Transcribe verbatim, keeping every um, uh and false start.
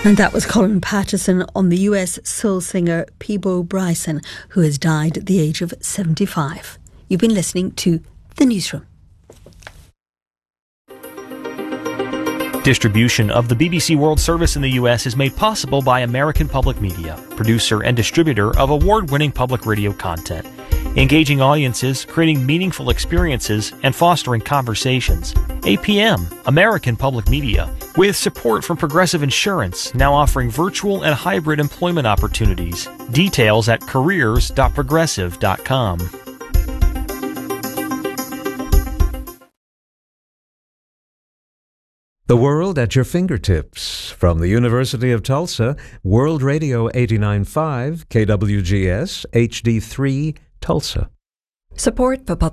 And that was Colin Patterson on the U S soul singer Peabo Bryson, who has died at the age of seventy-five. You've been listening to The Newsroom. Distribution of the B B C World Service in the U S is made possible by American Public Media, producer and distributor of award-winning public radio content. Engaging audiences, creating meaningful experiences, and fostering conversations. A P M, American Public Media, with support from Progressive Insurance, now offering virtual and hybrid employment opportunities. Details at careers dot progressive dot com. The world at your fingertips. From the University of Tulsa, World Radio eighty-nine point five, K W G S, H D three, Tulsa. Support for public